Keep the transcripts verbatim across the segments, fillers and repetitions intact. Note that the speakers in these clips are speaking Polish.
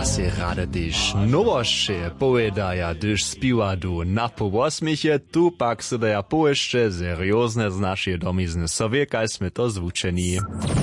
si rade tyž novošće povedaja, tyž spiva du na powosmiche, tu pak se daja poešte seriózne z našej domizny sovie, kaj sme to zvučení.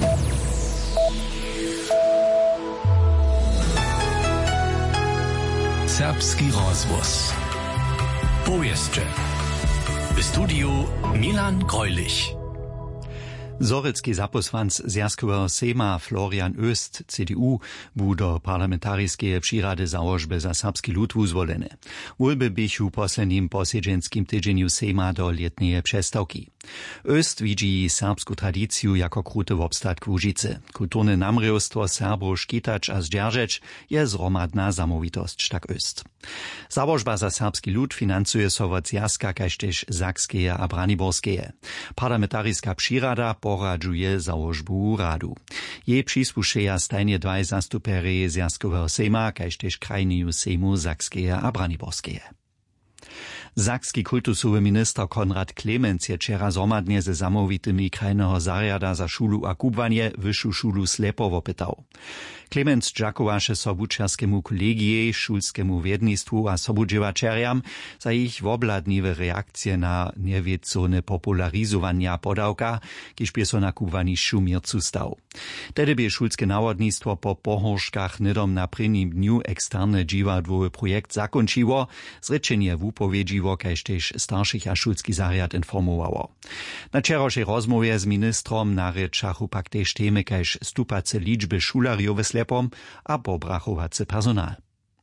Serbski rozvoz. Powieszcze. W studiu Milan Greulich. Zorecki zaposłanc Zjazkowego Sejma Florian Öst, C D U, bu do parlamentarijskie przyrady założby za serbski lud wuzwoleny. Wolby bychu poslednim posiedzenskim tydzieniu Sejma do letniej przestawki. Öst widzi serbsku tradycję jako kruty wobstatk w Łużycy. Kulturne namrywstwo Serbów szkitać a zdzierżeć je zromadna zamówitość, tak Öst. Założba za serbski lud finansuje so od Zjazka kaž tež Sakskeje a Braniborskeje. Parlamentarijska przyrada poradžuje załožbu radu. Jej přispušeja stajnie dwaj zastupery Zjazkowego Sejma, kaž tež krajniju Sejmu Sakskeje a Braniborskeje. Sakski kultusowy minister Konrad Klemens je wczera zomadnie ze zamowitymi krajnego zariada za szulu a kubwanie wyższą szulu Slepowo pytał. Klemens dżakowaše so wučerskemu kolegije, šulskemu wiednistwu a sobudziewaczeriam za ich wobladniwe reakcje na niewiedzone popularizowania podawka, kiż by so na kubwanišću mircu stał. Tedy by šulskie nawodnictwo po pohorškach nydom na prvním dniu eksterne dżiwadłowy projekt zakończyło, zrečenie wupowiedziło, kaž tež starszych a šulski zariad informowało. Na wczorajszej rozmowie z ministrom narečachu pak tež temy, kaž stupace liczby šularjowe Slepom a pobrachovace personal.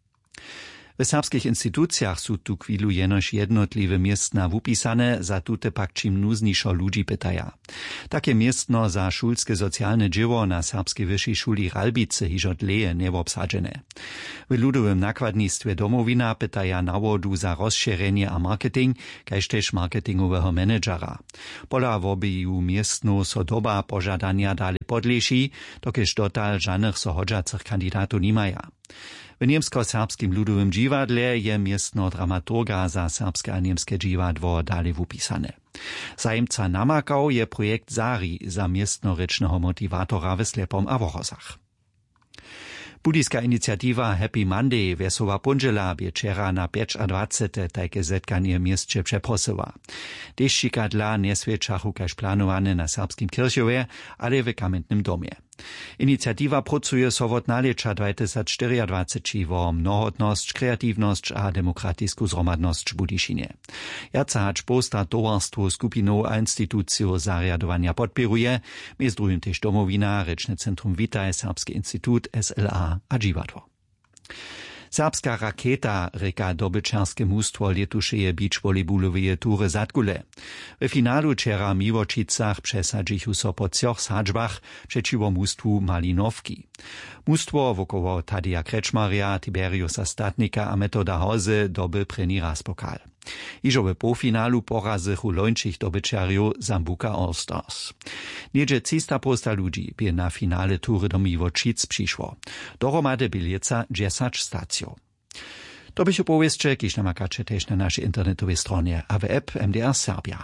W serbskich instytucjach są tu chwilu jenoż jednotliwe miestna wupisane, za tute pak czym nuzniszo ludzi pytaja. Takie miestno za szulskie socjalne dzieło na serbskiej wyższej szuli Ralbice hižo dleje niewobsadzene. W ludowym nakładnictwie domowina pytaja nawodu za rozszerzenie a marketing, kaž tež marketingowego menedżera. Pola wobiju miestno so doba pożadania dale podleši, dokež dotal żadnych so hodżacych kandidatów nimaja. W niemsko-serbskim ludowym dżiwadle je miestno dramaturga za serbskie a niemskie dżiwadło dalej wupisane. Zajemca namakał je projekt Zari za miestnorycznego motivatora w Slepom a Wochosach. Buddijska inicjatywa Happy Monday Wesoła Punžela by wczera na dwadzieścia pięć takie zetkanie mieście przeprosyła. Deszczyka dla nieswieczachu kaž planowane na serbskim kirchowie, ale w kamiennym domie. Inicjatywa pracuje so od nalecza dwa tysiące cztery wo mnohotność, kreatywność a demokratijsku zromadność w Budyšinie. Jaca hacz posta towarstwo skupiną a instytucją zariadowania podpieruje, między drugim też domowina, Rečne Centrum Vitaj, Serbski Instytut, S L A a dżiwadło. Serbska raketa reka dobyczarskie mustwo letušeje beach volejbolowe tury Zadgule. W finalu wczera Miłočicach przesadzichu so po trzech sadźbach przeciwko mustwu Malinowki. Mustwo wokoło Tadeja Krečmarja, Tiberiusa Statnika a Metoda Hoze doby preni raz pokal. Iżo w półfinalu porazychu lończych dobyczarju Zambuca All-Stars. Niedzie trzysta posta ludzi by na finale tury do Miłočic przyszło. Dohromady bilieca dziesięć stacjo. To byś opowieszcze, kiż namakacze też na naszej internetowej stronie a w app M D R Serbia.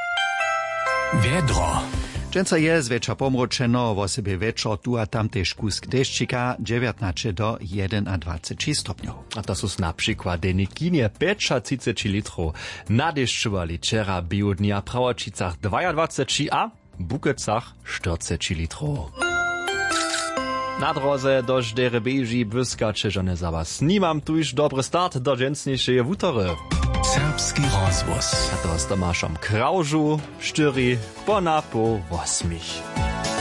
Wiedro. Dżęca je zwecza pomroczeno, wo sobie wieczor tu a tam też kusk deszczyka dziewiętnaście do dwadzieścia stopniów. A to są na przykład denikinie trzydzieść litrów. Na deszczowali wczera biodnia w Prawočicach dwadzieścia dwa, a w Bukecach czterdzieści litrów. Na drodze do Žderebeži błyskacze żone za was. Nimam tu już dobry start do dżęcniejszej wutory. Serbski rozvoz. A to z Tomaszem Kraužu, štyri po na po osmich.